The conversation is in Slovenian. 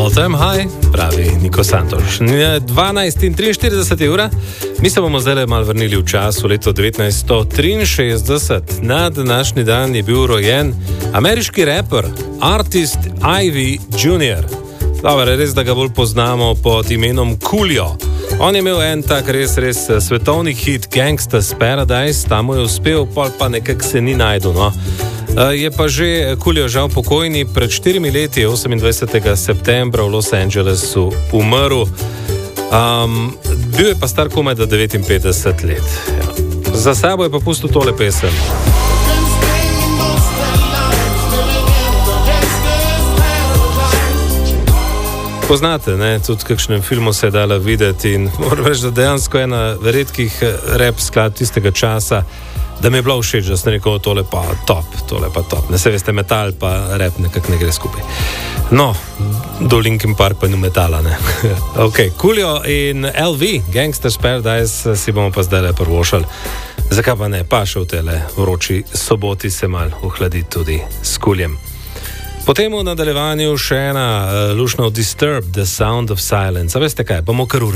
All Time High, pravi Niko Santoš. 12:43 ura, mi se bomo zdaj malo vrnili v čas, v leto 1963. Na današnji dan je bil rojen ameriški raper, artist Ivy Jr. Dobar, res, da ga bolj poznamo pod imenom Coolio. On je imel en tak res svetovni hit Gangsta's Paradise, tam mu je uspel, pol pa nekako se ni najdel, no. Je pa že Coolio žal pokojni, pred 4 leti, 28. septembra v Los Angelesu umrl. Bil je pa star komaj do 59 let. Ja. Za sabo je pa pustil tole pesem. Poznate, ne? Tudi v kakšnem filmu se je dala videti in moram reči, da dejansko je ena redkih rap skladb tistega časa, da mi je bilo všeč, da sem rekel, tole pa top. Ne se veste, metal pa rap nekako ne gre skupaj. No, do Linkin Park pa ni metala, ne. Ok, Coolio in LV, Gangsta's Paradise, si bomo pa zdaj le prvošali. Zakaj pa ne, pa še v tele vroči soboti se mal ohladiti tudi s Cooliem. Potem v nadaljevanju še ena lušna od Disturbed, The Sound of Silence. A veste kaj, bomo kar uredili.